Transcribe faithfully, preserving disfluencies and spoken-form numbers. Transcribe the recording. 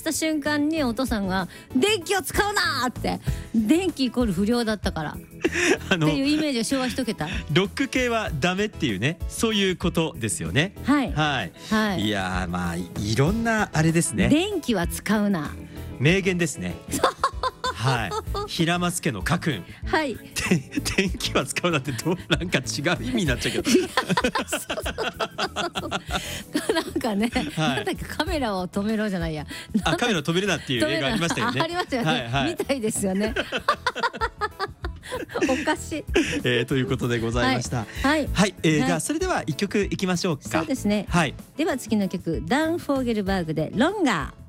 した瞬間にお父さんが電気を使うなーって、電気イコール不良だったからあのっていうイメージを昭和一桁。 ロック系はダメっていうね、そういうことですよね。 はいはい、 はい、 いやーまあいろんなあれですね。 電気は使うな、 名言ですね。はい、平松家の家訓。 はい、 で電気は使うなってどうなんか違う意味になっちゃうけどなんかね、 はいなんだっけ、カメラを止めろじゃないや、 あ、カメラ止めるなっていう映画ありましたよね。 ありましたよね、 はいはい、 みたいですよねおかしい、 えー、ということでございました。 はい、 はい、えーはい、 じゃあそれでは一曲いきましょうか。 そうですね。 はい、 では次の曲、ダン・フォーゲルバーグでロンガー。